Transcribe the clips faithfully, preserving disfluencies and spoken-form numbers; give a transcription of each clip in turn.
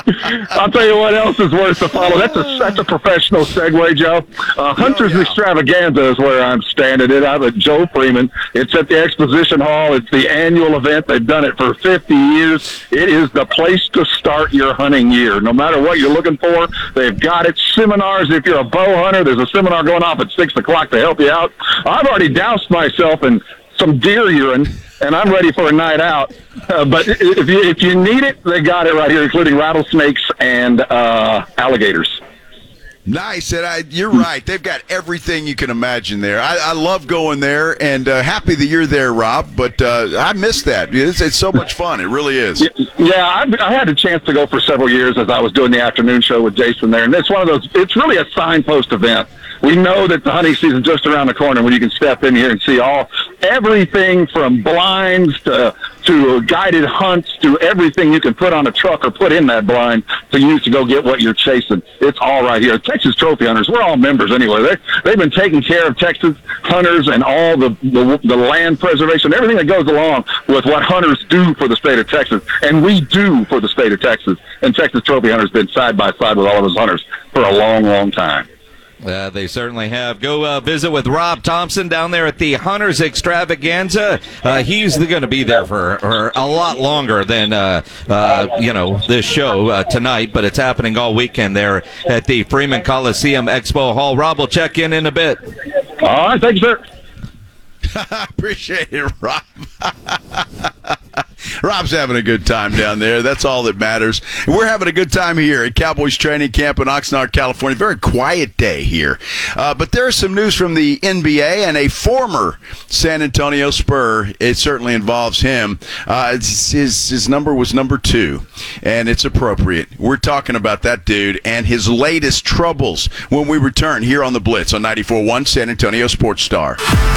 I'll tell you what else is worth to follow. That's a that's a professional segue, Joe. Uh, Hunter's oh, yeah. Extravaganza is where I'm standing. It out at Joe Freeman. It's at the Exposition Hall. It's the annual event. They've done it for fifty years. It is the place to start your hunting year. No matter what you're looking for, they've got it. Seminars. If you're a bow hunter, there's a seminar going off at six o'clock to help you out. I've already doused myself in some deer urine, and I'm ready for a night out. Uh, but if you, if you need it, they got it right here, including rattlesnakes and uh, alligators. Nice, and I, you're right. They've got everything you can imagine there. I, I love going there, and uh, happy that you're there, Rob. But uh, I miss that. It's, it's so much fun. It really is. Yeah, I, I had a chance to go for several years as I was doing the afternoon show with Jason there, and it's one of those. It's really a signpost event. We know that the hunting season is just around the corner when you can step in here and see all everything from blinds to to guided hunts to everything you can put on a truck or put in that blind to use to go get what you're chasing. It's all right here. Texas Trophy Hunters, we're all members anyway. They they've been taking care of Texas hunters and all the, the the land preservation, everything that goes along with what hunters do for the state of Texas, and we do for the state of Texas. And Texas Trophy Hunters been side by side with all of us hunters for a long, long time. Uh, they certainly have. Go uh, visit with Rob Thompson down there at the Hunters Extravaganza. Uh, he's going to be there for, for a lot longer than, uh, uh, you know, this show uh, tonight, but it's happening all weekend there at the Freeman Coliseum Expo Hall. Rob will check in in a bit. All right. Thank you, sir. Appreciate it, Rob. Rob's having a good time down there. That's all that matters. And we're having a good time here at Cowboys Training Camp in Oxnard, California. Very quiet day here. Uh, but there's some news from the N B A and a former San Antonio Spur. It certainly involves him. Uh, his, his number was number two, and it's appropriate. We're talking about that dude and his latest troubles when we return here on The Blitz on ninety-four point one San Antonio Sports Star.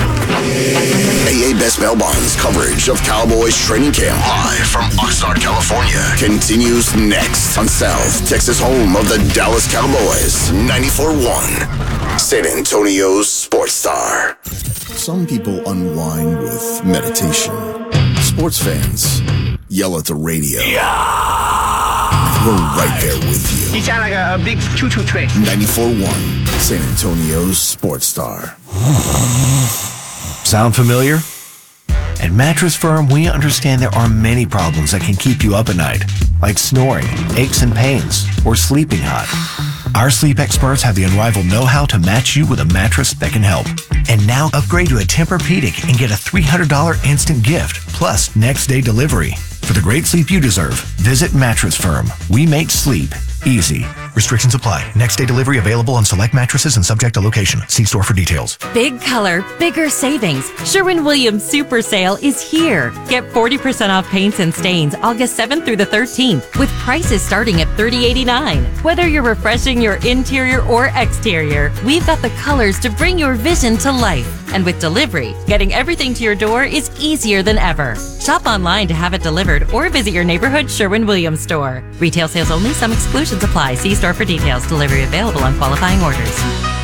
A A Best Bail Bonds coverage of Cowboys Training Camp live from Oxnard, California continues next on South Texas, home of the Dallas Cowboys. ninety-four point one San Antonio's Sports Star. Some people unwind with meditation. Sports fans yell at the radio. Yeah. We're right there with you. You sound like a, a big choo-choo train. ninety-four point one San Antonio's Sports Star. Sound familiar? At Mattress Firm, we understand there are many problems that can keep you up at night, like snoring, aches and pains, or sleeping hot. Our sleep experts have the unrivaled know-how to match you with a mattress that can help. And now upgrade to a Tempur-Pedic and get a three hundred dollars instant gift, plus next-day delivery. For the great sleep you deserve, visit Mattress Firm. We make sleep easy. Restrictions apply. Next day delivery available on select mattresses and subject to location. See store for details. Big color, bigger savings. Sherwin-Williams Super Sale is here. Get forty percent off paints and stains August seventh through the thirteenth with prices starting at thirty eighty-nine. Whether you're refreshing your interior or exterior, we've got the colors to bring your vision to life. And with delivery, getting everything to your door is easier than ever. Shop online to have it delivered or visit your neighborhood Sherwin-Williams store. Retail sales only. Some exclusions apply. See store for details. Delivery available on qualifying orders.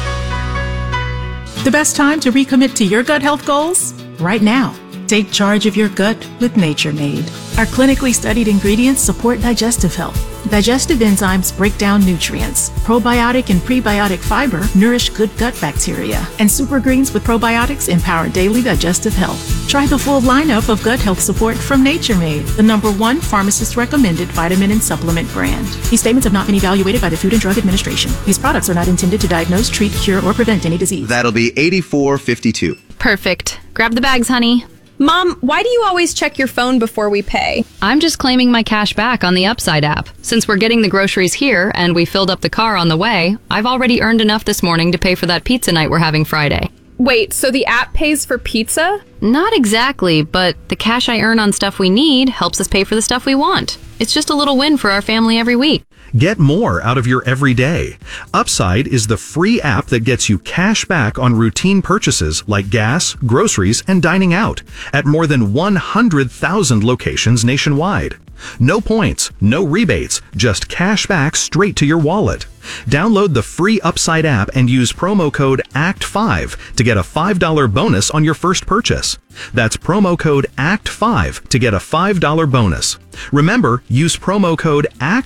The best time to recommit to your gut health goals? Right now. Take charge of your gut with Nature Made. Our clinically studied ingredients support digestive health. Digestive enzymes break down nutrients. Probiotic and prebiotic fiber nourish good gut bacteria. And super greens with probiotics empower daily digestive health. Try the full lineup of gut health support from Nature Made, the number one pharmacist-recommended vitamin and supplement brand. These statements have not been evaluated by the Food and Drug Administration. These products are not intended to diagnose, treat, cure, or prevent any disease. That'll be eighty-four fifty-two. Perfect. Grab the bags, honey. Mom, why do you always check your phone before we pay? I'm just claiming my cash back on the Upside app. Since we're getting the groceries here and we filled up the car on the way, I've already earned enough this morning to pay for that pizza night we're having Friday. Wait, so the app pays for pizza? Not exactly, but the cash I earn on stuff we need helps us pay for the stuff we want. It's just a little win for our family every week. Get more out of your everyday. Upside is the free app that gets you cash back on routine purchases like gas, groceries, and dining out at more than one hundred thousand locations nationwide. No points, no rebates, just cash back straight to your wallet. Download the free Upside app and use promo code A C T five to get a five dollars bonus on your first purchase. That's promo code A C T five to get a five dollars bonus. Remember, use promo code A C T